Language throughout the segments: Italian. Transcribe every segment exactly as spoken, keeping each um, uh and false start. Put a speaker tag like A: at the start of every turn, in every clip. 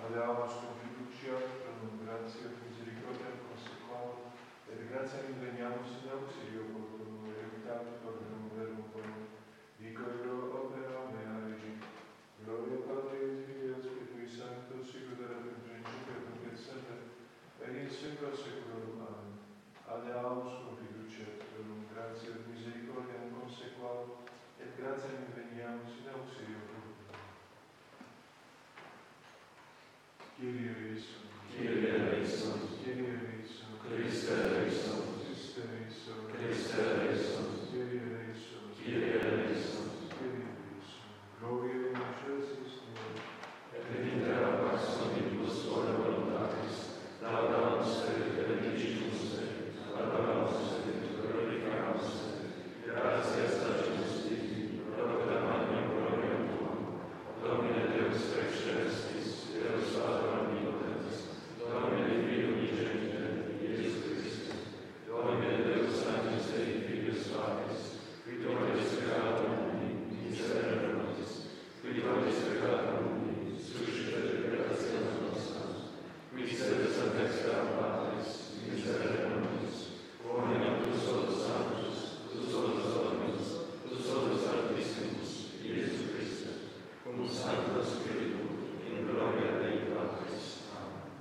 A: Adeamus con fiducia, pro gratia et misericordia consequam, et gratia inveniamus in auxilio quotum ereditatis organum verum bonum, dico ero opera mea regi. Gloria Patri et Filii et Spiritui Sancto, sicut erat in principio et nunc et semper, et in saecula saeculorum. Amen. Adeamus con fiducia, pro gratia et misericordia consequam, et gratia inveniamus in auxilio quotum. Kyrie eleison.
B: Kyrie eleison.
A: Kyrie eleison.
B: Christe eleison.
A: Christe eleison.
B: Christe eleison.
A: Kyrie eleison.
B: Kyrie eleison.
A: Kyrie eleison. Gloria in excelsis Deo.
B: Et in terra pax omnibus bona voluntatis, laudamus et benedicimus et, alabamus et, glorificamus et, gratias dacimus Dei, propter magnum gloriam Tuam, Domine Deus ex celestis, Deus Pater omnipotens, Domine Filio unigenite, Iesus Christus, Domine Deus Sanctus Dei Filius Patris, qui tollis peccatum mundi, miserere nobis, qui tollis peccatum mundi, suscite reparationem nostram, qui sede Sancta Spera Patris, miserere nobis, omnium tu solus sanctus, tu solus dominus, tu solus altissimus, Iesus Christus, cum Sancto Spiritu, in gloria Dei Patris. Amen.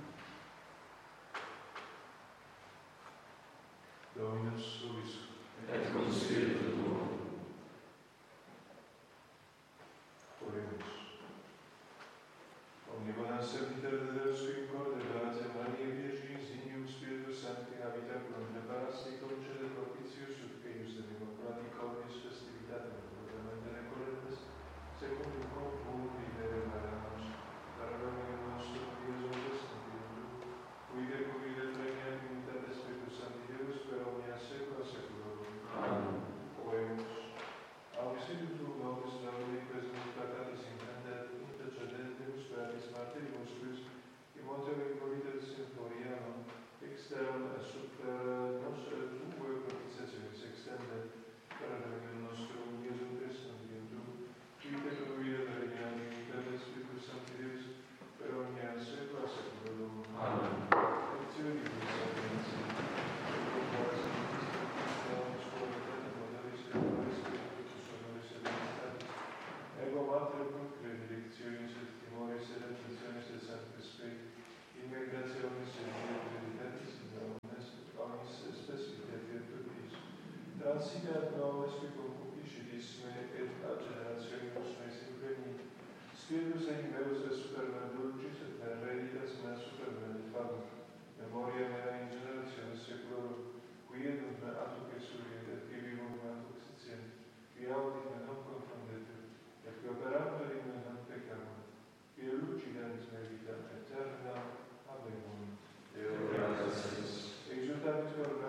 A: Dominus vobiscum.
B: Et cum Spiritu tuo.
A: Oremus. Omnipotens servitor de Deus, qui in corde gratia Maria Virginis, Inium Spiritus Sancti, habitaculum preparasti, concede propitius ut eius de democrati cornis festivitatem programmente recolentes, secundum contum vivere varamus, paragonum nostrum Dies modestum Filium, qui de cuvide premia dignitatis Spiritus Sancti Deus, per omnia saecula saeculorum.
B: Amen.
A: Oremus. Auxilium tuum nobis Domini, quaes multatis intendet, intercedentemus vertis martyribus tuis, qui montem in colitis Symphorianum, exterum et super nos tue propitiationis extende, per regnum nostrum Iesum Christum Deum tuum, qui te convide regna dignitatis Spiritus Sancti Deus, per omnia saecula saeculorum.
B: Amen.
A: Lectio Divina Sapientia. Et quas in Christus quorum modelis et Spiritus honoris et dignitatis, ego mater cum credilectionis et timoris et afflictionis et Sancti Spiritus, in me gratia omnis et creditatis in omnes et omnis spes virtutis, transigat nomes qui concupiscidis me et ad generationibus meis impreni, Spiritus in meus et super me dulcis et me reditas me super me fagus, memoria mea in generationis saeculorum, qui edum me atuc exuriet et qui vivum me atuc sitient, qui audit me non confondetur, et qui operando in me non peccamur, qui elucidans me vita eterna. Amen.
B: Deo gratias.
A: Exultatis cor